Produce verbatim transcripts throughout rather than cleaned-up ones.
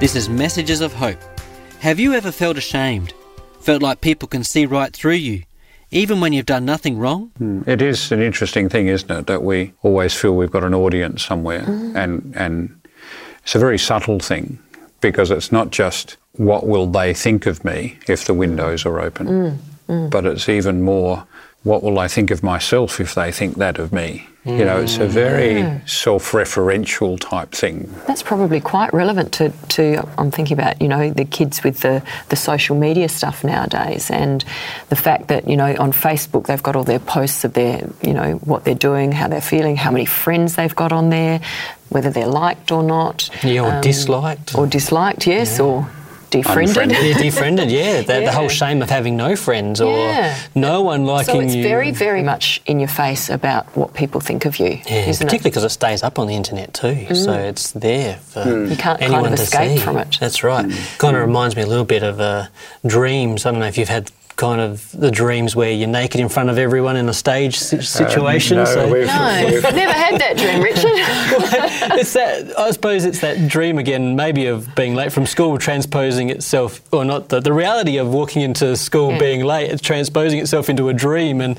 This is Messages of Hope. Have you ever felt ashamed? Felt like people can see right through you, even when you've done nothing wrong? Mm. It is an interesting thing, isn't it, that we always feel we've got an audience somewhere. Mm. And, and it's a very subtle thing, because it's not just what will they think of me if the windows are open, mm. Mm. but it's even more, what will I think of myself if they think that of me? Mm. You know, it's a very yeah. self-referential type thing. That's probably quite relevant to, to, I'm thinking about, you know, the kids with the, the social media stuff nowadays, and the fact that, you know, on Facebook they've got all their posts of their, you know, what they're doing, how they're feeling, how many friends they've got on there, whether they're liked or not. Yeah, or um, disliked. Or disliked, yes, yeah. or... Defriended. Yeah, defriended, yeah. The, yeah. the whole shame of having no friends or yeah. no one liking you. So it's you. very, very much in your face about what people think of you, yeah, isn't particularly it? because it stays up on the internet too, mm. so it's there for mm. you can't anyone kind of to escape see. from it. That's right. Mm. Kind of reminds me a little bit of uh, dreams. I don't know if you've had kind of the dreams where you're naked in front of everyone in a stage situation. Uh, no, so. we've, no we've... never had that dream, Richard. It's that, I suppose it's that dream again, maybe of being late from school transposing itself, or not the, the reality of walking into school yeah. being late, it's transposing itself into a dream, and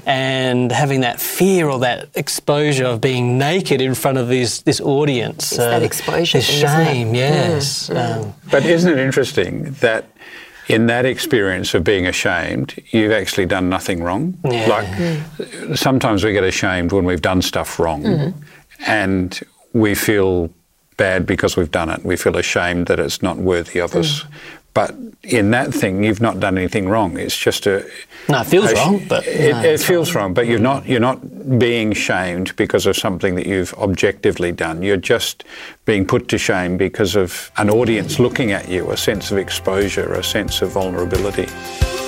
and having that fear or that exposure of being naked in front of this this audience. It's uh, that exposure this thing, shame, isn't it? yes. Mm. Mm. Um, but isn't it interesting that in that experience of being ashamed, you've actually done nothing wrong? Yeah. Like, mm. sometimes we get ashamed when we've done stuff wrong, mm. and we feel bad because we've done it. We feel ashamed that it's not worthy of mm. us. But in that thing, you've not done anything wrong. It's just a... No, it feels a, wrong, but... It, no, it feels wrong, but you're not, you're not being shamed because of something that you've objectively done. You're just being put to shame because of an audience looking at you, a sense of exposure, a sense of vulnerability.